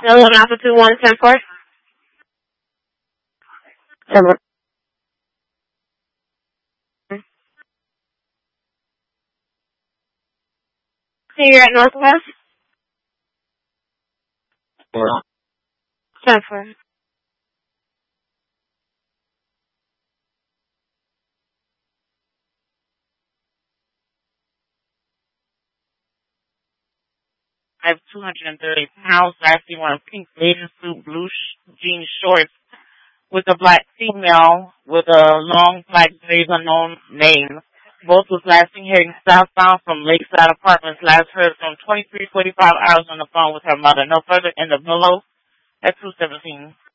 Hello, Alpha 2110-4. Hello. Here at Northwest. 10-4. I have 230 pounds. Last seen wearing pink bathing suit, blue jean shorts with a black female with a long black blaze unknown name. Both was last seen heading southbound from Lakeside Apartments. Last heard from 23:45 hours on the phone with her mother. No further in the below at 217.